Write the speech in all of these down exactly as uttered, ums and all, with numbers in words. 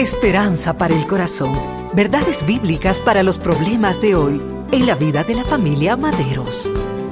Esperanza para el corazón. Verdades bíblicas para los problemas de hoy en la vida de la familia Maderos.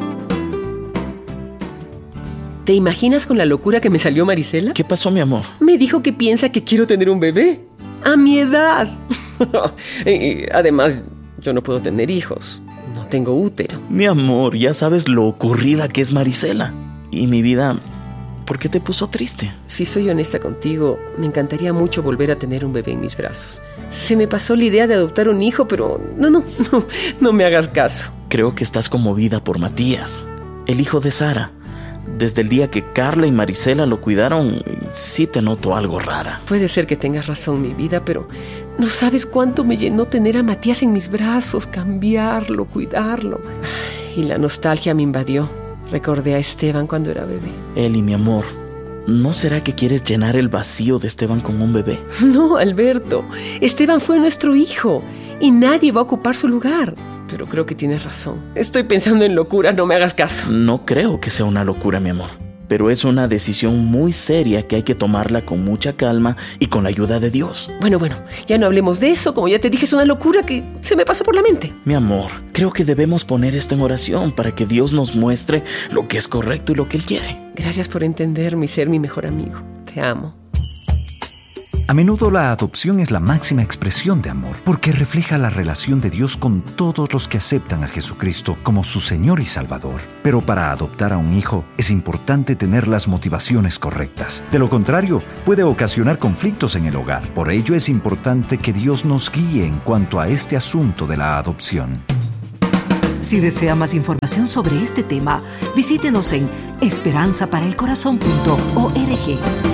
¿Te imaginas con la locura que me salió Marisela? ¿Qué pasó, mi amor? Me dijo que piensa que quiero tener un bebé. A mi edad. Y además, yo no puedo tener hijos. No tengo útero. Mi amor, ya sabes lo ocurrida que es Marisela. Y mi vida, ¿por qué te puso triste? Si soy honesta contigo, me encantaría mucho volver a tener un bebé en mis brazos. Se me pasó la idea de adoptar un hijo, pero no, no, no, no me hagas caso. Creo que estás conmovida por Matías, el hijo de Sara. Desde el día que Carla y Marisela lo cuidaron, sí te noto algo rara. Puede ser que tengas razón, mi vida, pero no sabes cuánto me llenó tener a Matías en mis brazos, cambiarlo, cuidarlo. Ay, y la nostalgia me invadió. Recordé a Esteban cuando era bebé. Eli, mi amor, ¿no será que quieres llenar el vacío de Esteban con un bebé? No, Alberto. Esteban fue nuestro hijo y nadie va a ocupar su lugar. Pero creo que tienes razón. Estoy pensando en locura, no me hagas caso. No creo que sea una locura, mi amor. Pero es una decisión muy seria que hay que tomarla con mucha calma y con la ayuda de Dios. Bueno, bueno, ya no hablemos de eso. Como ya te dije, es una locura que se me pasó por la mente. Mi amor, creo que debemos poner esto en oración para que Dios nos muestre lo que es correcto y lo que Él quiere. Gracias por entenderme y ser mi mejor amigo. Te amo. A menudo la adopción es la máxima expresión de amor, porque refleja la relación de Dios con todos los que aceptan a Jesucristo como su Señor y Salvador. Pero para adoptar a un hijo es importante tener las motivaciones correctas. De lo contrario, puede ocasionar conflictos en el hogar. Por ello es importante que Dios nos guíe en cuanto a este asunto de la adopción. Si desea más información sobre este tema, visítenos en esperanza para el corazón punto org.